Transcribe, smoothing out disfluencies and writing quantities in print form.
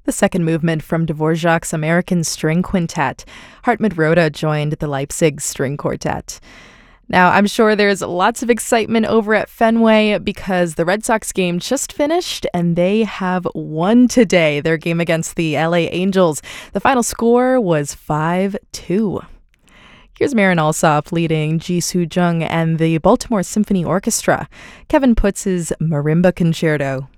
The second movement from Dvorak's American String Quintet. Hartmut Roda joined the Leipzig String Quartet. Now, I'm sure there's lots of excitement over at Fenway because the Red Sox game just finished and they have won today, their game against the LA Angels. The final score was 5-2. Here's Marin Alsop leading Jisoo Jung and the Baltimore Symphony Orchestra. Kevin Putz's Marimba Concerto.